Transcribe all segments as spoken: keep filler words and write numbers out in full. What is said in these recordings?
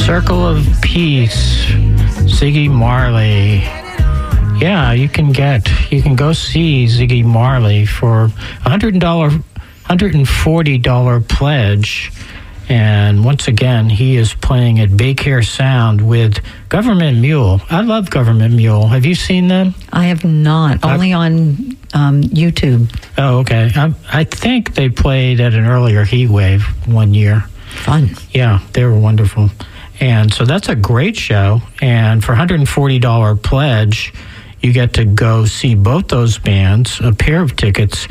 Circle of Peace, Ziggy Marley. Yeah, you can get, you can go see Ziggy Marley for a one hundred dollars, one hundred forty dollars pledge. And once again, he is playing at Baycare Sound with Government Mule. I love Government Mule. Have you seen them? I have not. I've, only on um, YouTube. Oh, okay. I, I think they played at an earlier Heat Wave one year. Fun. Yeah, they were wonderful. And so that's a great show. And for a one hundred forty dollars pledge, you get to go see both those bands, a pair of tickets,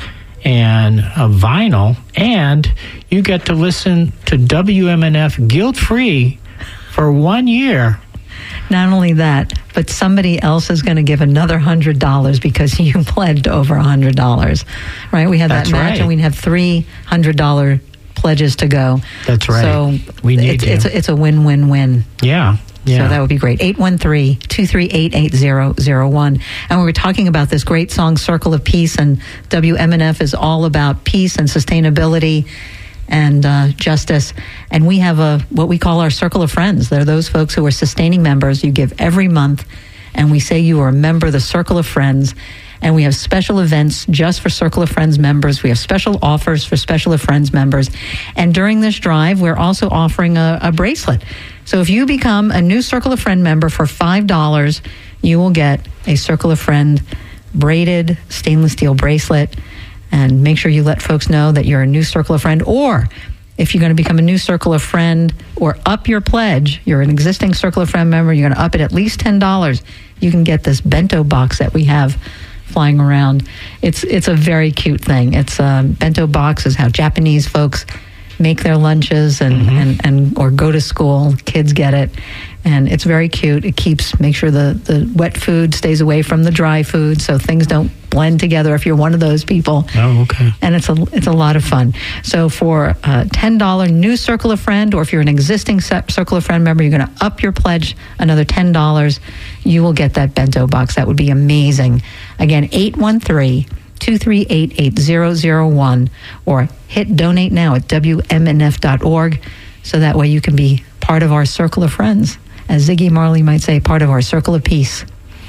and a vinyl, and you get to listen to W M N F guilt-free for one year. Not only that, but somebody else is going to give another one hundred dollars because you pledged over one hundred dollars, right? We have That's that match, right. and we have three one hundred dollars pledges to go. That's right. So we need it's, to. It's, it's a win-win-win. Yeah. Yeah. So that would be great. eight one three, two three eight, eight zero zero one. And we were talking about this great song, Circle of Peace, and W M N F is all about peace and sustainability and uh, justice. And we have a what we call our Circle of Friends. They're those folks who are sustaining members. You give every month, and we say you are a member of the Circle of Friends. And we have special events just for Circle of Friends members. We have special offers for Special of Friends members. And during this drive, we're also offering a, a bracelet. So if you become a new Circle of Friend member for five dollars, you will get a Circle of Friend braided stainless steel bracelet. And make sure you let folks know that you're a new Circle of Friend. Or if you're going to become a new Circle of Friend or up your pledge, you're an existing Circle of Friend member, you're going to up it at least ten dollars, you can get this bento box that we have flying around. It's it's a very cute thing. It's a bento box is how Japanese folks make their lunches and, mm-hmm. and, and or go to school. Kids get it. And it's very cute. It keeps, make sure the, the wet food stays away from the dry food so things don't blend together if you're one of those people. Oh, okay. And it's a it's a lot of fun. So for a ten dollars new Circle of Friend, or if you're an existing Circle of Friend member, you're going to up your pledge another ten dollars. You will get that bento box. That would be amazing. Again, eight one three, two three eight, eight zero zero one, or hit donate now at W M N F dot org, so that way you can be part of our Circle of Friends. As Ziggy Marley might say, part of our Circle of Peace.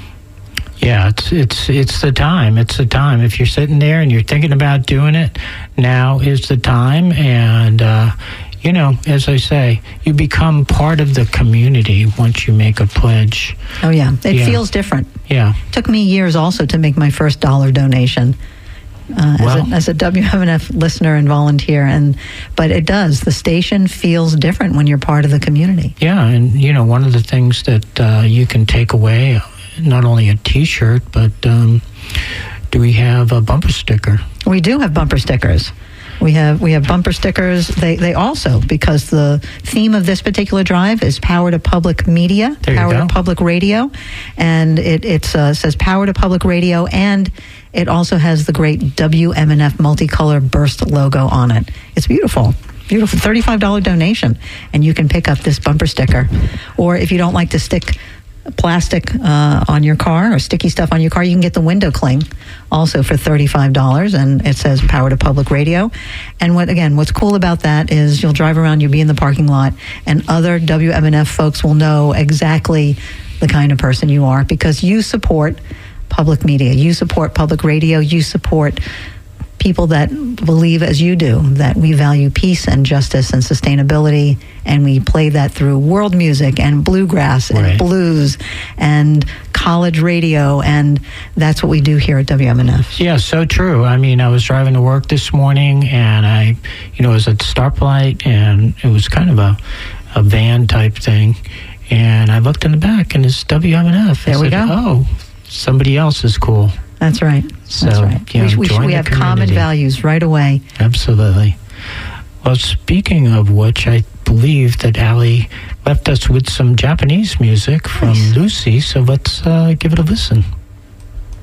Yeah, it's it's it's the time. It's the time. If you're sitting there and you're thinking about doing it, now is the time. And, uh, you know, as I say, you become part of the community once you make a pledge. Oh, yeah. It yeah. feels different. Yeah. It took me years also to make my first dollar donation. Uh, well, as, a, as a W M N F listener and volunteer, and but it does. The station feels different when you're part of the community. Yeah, and you know, one of the things that uh, you can take away, not only a T-shirt, but um, do we have a bumper sticker? We do have bumper stickers. We have we have bumper stickers. They they also, because the theme of this particular drive is Power to Public Media, there Power you go. to Public Radio, and it it uh, says Power to Public Radio, and it also has the great W M N F multicolor burst logo on it. It's beautiful. Beautiful. thirty-five dollars donation, and you can pick up this bumper sticker. Or if you don't like to stick plastic uh, on your car or sticky stuff on your car, you can get the window cling also for thirty-five dollars, and it says Power to Public Radio. And what again, what's cool about that is you'll drive around, you'll be in the parking lot, and other W M N F folks will know exactly the kind of person you are because you support public media, you support public radio, you support people that believe as you do that we value peace and justice and sustainability, and we play that through world music and bluegrass and right. blues and college radio, and that's what we do here at W M N F. Yeah, so true. I mean, I was driving to work this morning, and I, you know, was at the stoplight, and it was kind of a, a van type thing, and I looked in the back, and it's W M N F. I There we said, go. Oh, somebody else is cool. That's right. So, That's right. you know, we we, join we the have common community. values right away. Absolutely. Well, speaking of which, I believe that Ali left us with some Japanese music from Nice. Lucy, so let's uh, give it a listen.